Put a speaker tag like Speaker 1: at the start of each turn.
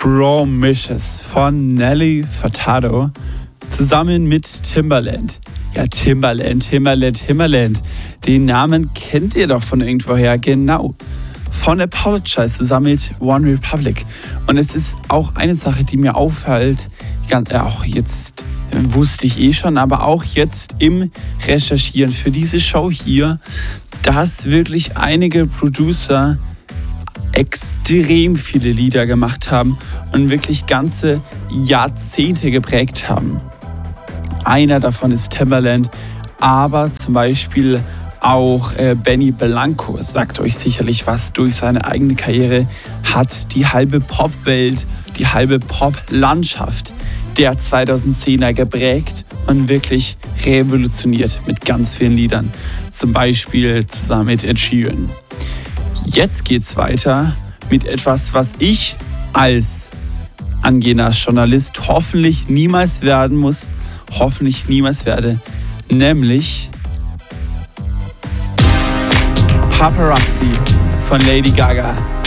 Speaker 1: Promises von Nelly Furtado zusammen mit Timbaland. Ja, Timbaland. Den Namen kennt ihr doch von irgendwoher, genau. Von Apologize zusammen mit One Republic. Und es ist auch eine Sache, die mir auffällt, auch jetzt wusste ich schon, aber auch jetzt im Recherchieren für diese Show hier, dass wirklich einige Producer extrem viele Lieder gemacht haben und wirklich ganze Jahrzehnte geprägt haben. Einer davon ist Timbaland, aber zum Beispiel auch Benny Blanco sagt euch sicherlich was. Durch seine eigene Karriere hat die halbe Popwelt, die halbe Pop-Landschaft der 2010er geprägt und wirklich revolutioniert mit ganz vielen Liedern. Zum Beispiel zusammen mit Ed Sheeran. Jetzt geht's weiter mit etwas, was ich als angehender Journalist hoffentlich niemals werde, nämlich Paparazzi von Lady Gaga.